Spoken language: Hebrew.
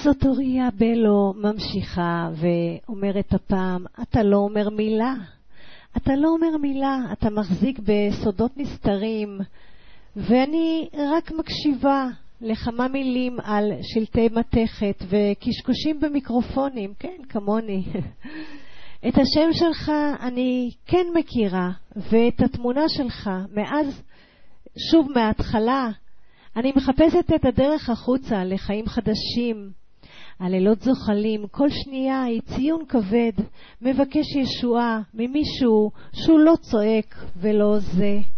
זאת אוריה בלו ממשיכה ואומרת הפעם, אתה לא אומר מילה. אתה לא אומר מילה, אתה מחזיק בסודות נסתרים, ואני רק מקשיבה לכמה מילים על שלטי מתכת וקשקושים במיקרופונים, כן, כמוני. את השם שלך אני כן מכירה, ואת התמונה שלך מאז, שוב מההתחלה, אני מחפשת את הדרך החוצה לחיים חדשים. הלילות זוחלים, כל שנייה היא ציון כבד, מבקש ישועה ממישהו שהוא לא צועק ולא זה.